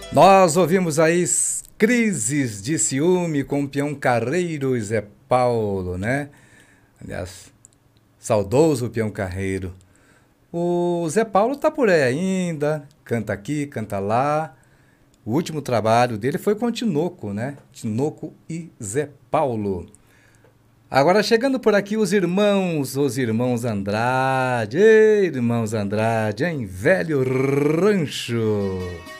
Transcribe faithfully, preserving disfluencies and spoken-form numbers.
Nós ouvimos aí Crises de Ciúme com o peão carreiro e Zé Paulo, né? Aliás, saudoso peão carreiro. O Zé Paulo tá por aí ainda, canta aqui, canta lá. O último trabalho dele foi com o Tinoco, né? Tinoco e Zé Paulo. Agora chegando por aqui os irmãos, os irmãos Andrade. Ei, irmãos Andrade, em Velho Rancho.